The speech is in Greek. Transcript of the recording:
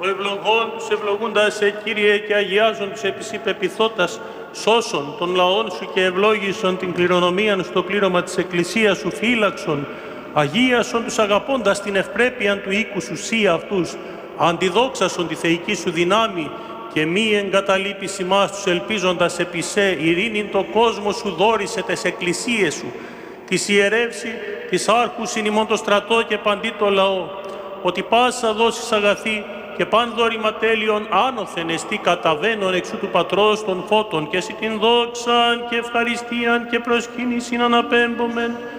Ο ευλογών τους ευλογούντας σε, Κύριε, και αγιάζον τους επί σοι πεποιθώτας, σώσον των λαών σου και ευλόγησον την κληρονομίαν στο πλήρωμα της Εκκλησίας σου, φύλαξον, αγίασον τους αγαπώντας την ευπρέπειαν του οίκου σου σύ αυτούς, αντιδόξασον τη θεϊκή σου δυνάμει και μη εγκαταλείπεις ημάς τους ελπίζοντας επί σε, ειρήνην το κόσμο σου δόρισε τες εκκλησίες σου, της ιερεύση, της άρχους συν ημών το στρατό και παντί το λαό, ότι πάσα δώσεις αγαθή και παν δόρημα τέλειον άνωθεν εστί καταβαίνον εξού του Πατρός των φώτων και εσύ την δόξαν και ευχαριστίαν και προσκύνησιν αναπέμπομεν